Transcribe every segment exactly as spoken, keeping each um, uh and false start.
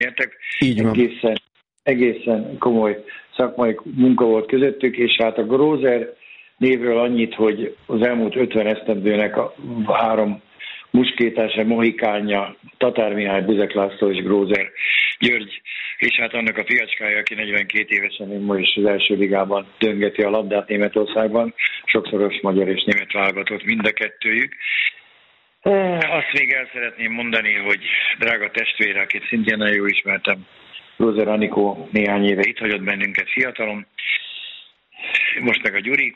nyertek. Így van. Egészen, egészen komoly szakmai munka volt közöttük, és hát a Grózer névről annyit, hogy az elmúlt ötven esztendőnek a három muskétása, mohikánja, Tatár Mihály, Buzek László és Grózer György, és hát annak a fiacskája, aki negyvenkét évesen ma is az első ligában döngeti a labdát Németországban, sokszoros magyar és német válogatott mind a kettőjük. Azt még el szeretném mondani, hogy drága testvére, akit szintén nagyon jól ismertem, Grózer Anikó néhány éve itt hagyott bennünket fiatalon, most meg a Gyuri.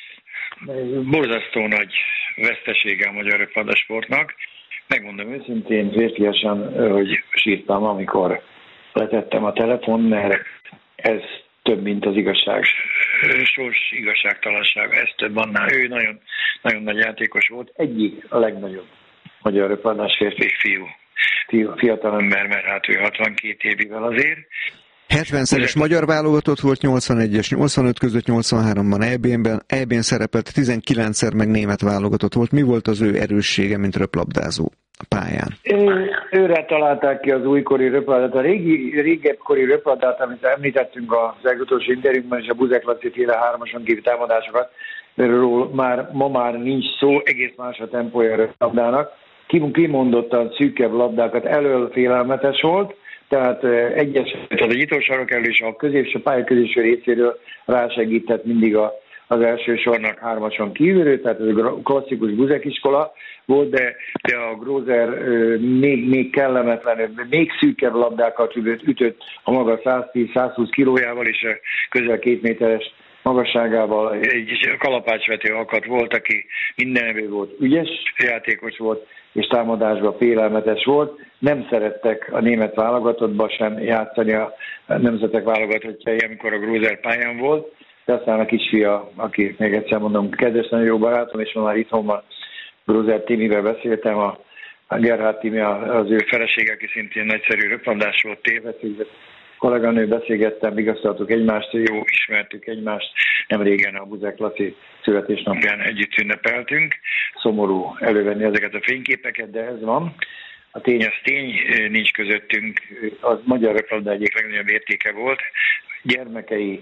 Borzasztó nagy vesztesége a magyar röplabdasportnak. Megmondom őszintén, férfiasan, hogy sírtam, amikor letettem a telefon, mert ez több, mint az igazság. Sors igazságtalanság, ez több annál. Ő nagyon, nagyon nagy játékos volt, egyik a legnagyobb magyar röplabdás férfi fiú. fiú fiatal ember, mert hát ő hatvankét évivel azért. hetvenszeres magyar válogatott volt, nyolcvanegyes, nyolcvanöt között, nyolcvanháromban é bén-ben, é bén szerepelt, tizenkilencszer meg német válogatott volt. Mi volt az ő erőssége, mint röplabdázó a pályán? Ő, őre találták ki az újkori röplabdát. A régi, régebbkori röplabdát, amit említettünk az legutolsó interjúnkban, és a Buzek Laci féle hármason kívül támadásokat, erről már, ma már nincs szó, egész más a tempója a röplabdának. Kimondottan szűkebb labdákat elől félelmetes volt, tehát egyes, tehát a nyitósarok elő és a középső pálya középső részéről rásegített mindig a, az első sornak hármason kívülről, tehát ez a klasszikus Buzek iskola volt, de, de a Grózer még, még kellemetlenebb, még szűkebb labdákat ütött a maga száztíz-százhúsz kilójával és a közel két méteres magasságával. Egy kalapácsvető alkat volt, aki mindenből volt ügyes játékos volt, és támadásban félelmetes volt. Nem szerettek a német válogatottba sem játszani a nemzetek válogatottjai, amikor a Grózer pályán volt, de aztán a kisfia, aki még egyszer mondom, kedves, nagyon jó barátom, és már itthon van, Grózer Timivel beszéltem, a, a Gerhard Timi, az ő felesége, aki szintén nagyszerű röplabdás volt, tévedtük, kolléganő beszélgettem, vigasztaltuk egymást, jó ismertük egymást, nem régen a Buzek Laci születésnapján együtt ünnepeltünk. Szomorú elővenni ezeket a fényképeket, de ez van. A tény az tény, nincs közöttünk. Az magyar röplabda egyik legnagyobb értéke volt. Gyermekei,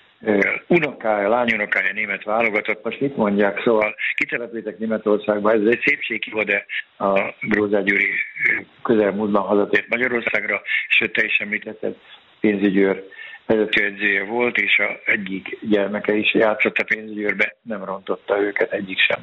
unokája, lányunokája német válogatott, most mit mondják, szóval kitelepültek Németországba, ez egy szépség, de a Grózer Gyuri közelmúltban hazatért Magyarországra, és te is említetted, pénzügyőr vezetőedzője volt, és a egyik gyermeke is játszott a pénzügyőrbe, nem rontotta őket egyik sem.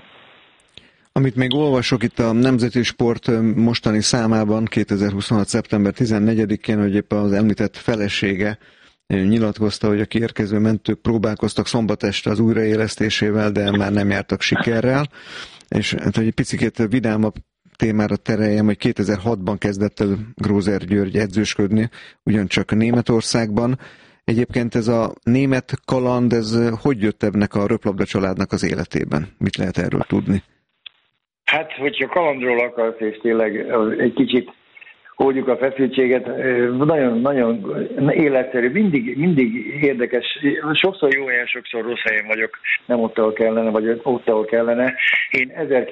Amit még olvasok itt a Nemzeti Sport mostani számában, kétezer-huszonhat. szeptember tizennegyedikén, hogy éppen az említett felesége nyilatkozta, hogy a kiérkező mentők próbálkoztak szombat este az újraélesztésével, de már nem jártak sikerrel. És hát, hogy egy picit vidámabb témára tereljem, hogy kétezer-hatban kezdett el Grózer György edzősködni, ugyancsak Németországban. Egyébként ez a német kaland, ez hogy jött ennek a röplabda családnak az életében? Mit lehet erről tudni? Hát, hogyha kalandról akarsz, és tényleg egy kicsit oldjuk a feszültséget, nagyon-nagyon életszerű, mindig, mindig érdekes, sokszor jó helyen, sokszor rossz helyen vagyok, nem ott, ahol kellene, vagy ott, ahol kellene. Én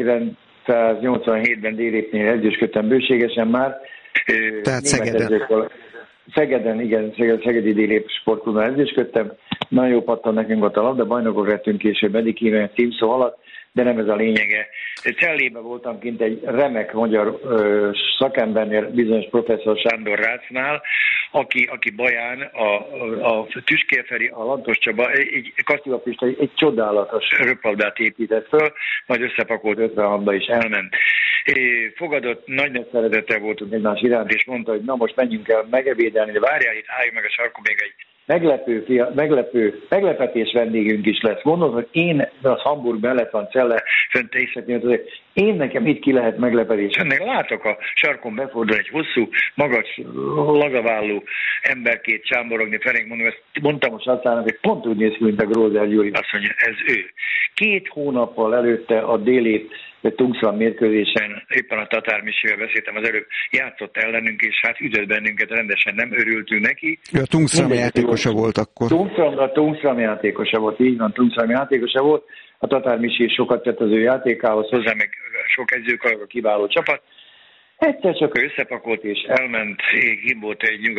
ezerkilencszáznyolcvanhétben Délépnél edzősködtem bőségesen már. Tehát Szegeden. Szegeden, igen, Szegedi Délép sportklubban edzősködtem. Nagyon jó pattan nekünk ott a labda, bajnokok lettünk később, eddig híven címszó alatt, de nem ez a lényege. Cellébe voltam kint egy remek magyar ö, szakembernél, bizonyos professzor Sándor Rácnál, aki, aki Baján, a, a, a Tüskérferi, a Lantos Csaba, egy, Kasztiva Pista, egy, egy csodálatos röplabdát épített föl, majd összepakolt ötvenhatba is elment. É, fogadott, nagy nagy szeretettel voltunk egymás iránt, és mondta, hogy na most menjünk el megebédelni, de várjál, itt álljunk meg a sarkon, még egy meglepő, fia, meglepő, meglepetés vendégünk is lesz. Mondom, hogy én, az Hamburg mellett van Celle, fönt északnyugat, én nekem itt ki lehet meglepetés. Ennek látok a sarkon befordul egy hosszú, magas, lazaválló emberkét csámborogni, Ferenc, mondom, ezt mondtam most aztán, hogy pont úgy néz ki, mint a Grózer Gyuri. Azt mondja, ez ő. Két hónappal előtte a Délét Tungsram mérkőzésen, éppen a Tatár Misével beszéltem az előbb, játszott ellenünk, és hát ütött bennünket, rendesen nem örültünk neki. Ja, a Tungsram játékosa volt akkor. Tungsram, a Tungsram játékosa volt, így van, Tungsram játékosa volt. A Tatár Misé sokat tett az ő játékához, hozzá meg sok edzők, a kiváló csapat. Egyszer csak összepakolt és elment, kibolt egy nyugat